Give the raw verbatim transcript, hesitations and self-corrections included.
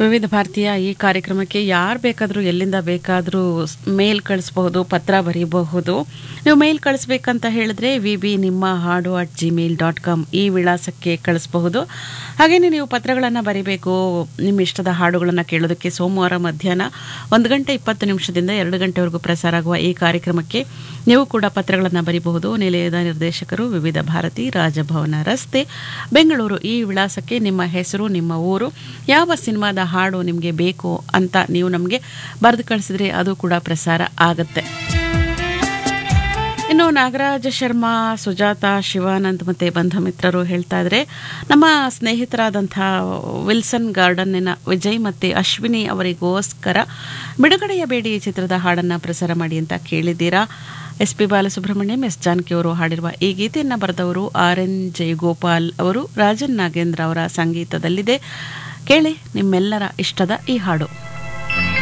ವಿವಿಧ ಭಾರತೀಯ ಈ ಕಾರ್ಯಕ್ರಮಕ್ಕೆ ಯಾರು ಬೇಕಾದರೂ ಎಲ್ಲಿಂದ ಬೇಕಾದರೂ ಮೇಲ್ ಕಳಿಸಬಹುದು, ಪತ್ರ ಬರೀಬಹುದು. ನೀವು ಮೇಲ್ ಕಳಿಸ್ಬೇಕಂತ ಹೇಳಿದ್ರೆ ವಿ ಬಿ ನಿಮ್ಮ ಹಾಡು ಅಟ್ ಜಿಮೇಲ್ ಡಾಟ್ ಕಾಮ್ ಈ ವಿಳಾಸಕ್ಕೆ ಕಳಿಸಬಹುದು. ಹಾಗೆಯೇ ನೀವು ಪತ್ರಗಳನ್ನು ಬರೀಬೇಕು, ನಿಮ್ಮ ಇಷ್ಟದ ಹಾಡುಗಳನ್ನು ಕೇಳೋದಕ್ಕೆ ಸೋಮವಾರ ಮಧ್ಯಾಹ್ನ ಒಂದು ಗಂಟೆ ಇಪ್ಪತ್ತು ನಿಮಿಷದಿಂದ ಎರಡು ಗಂಟೆವರೆಗೂ ಪ್ರಸಾರ ಆಗುವ ಈ ಕಾರ್ಯಕ್ರಮಕ್ಕೆ ನೀವು ಕೂಡ ಪತ್ರಗಳನ್ನು ಬರೀಬಹುದು. ನಿಲಯದ ನಿರ್ದೇಶಕರು ವಿವಿಧ ಭಾರತಿ, ರಾಜಭವನ ರಸ್ತೆ, ಬೆಂಗಳೂರು. ಈ ವಿಳಾಸಕ್ಕೆ ನಿಮ್ಮ ಹೆಸರು, ನಿಮ್ಮ ಊರು, ಯಾವ ಸಿನಿಮಾದ ಹಾಡು ನಿಮಗೆ ಬೇಕು ಅಂತ ನೀವು ನಮಗೆ ಬರೆದು ಕಳಿಸಿದ್ರೆ ಅದು ಕೂಡ ಪ್ರಸಾರ ಆಗುತ್ತೆ. ಇನ್ನು ನಾಗರಾಜ ಶರ್ಮಾ, ಸುಜಾತ, ಶಿವಾನಂದ್ ಮತ್ತು ಬಂಧು ಮಿತ್ರರು ಹೇಳ್ತಾ ಇದ್ರೆ, ನಮ್ಮ ಸ್ನೇಹಿತರಾದಂಥ ವಿಲ್ಸನ್ ಗಾರ್ಡನ್ನಿನ ವಿಜಯ್ ಮತ್ತು ಅಶ್ವಿನಿ ಅವರಿಗೋಸ್ಕರ ಬಿಡುಗಡೆಯ ಬೇಡಿ ಚಿತ್ರದ ಹಾಡನ್ನು ಪ್ರಸಾರ ಮಾಡಿ ಅಂತ ಕೇಳಿದ್ದೀರಾ. S P Balasubrahmanyam, S Janaki ಅವರು ಹಾಡಿರುವ ಈ ಗೀತೆಯನ್ನು ಬರೆದವರು ಆರ್ ಎನ್ ಜಯಗೋಪಾಲ್ ಅವರು, ರಾಜನ್ ನಾಗೇಂದ್ರ ಅವರ ಸಂಗೀತದಲ್ಲಿದೆ. ಕೇಳಿ ನಿಮ್ಮೆಲ್ಲರ ಇಷ್ಟದ ಈ ಹಾಡು.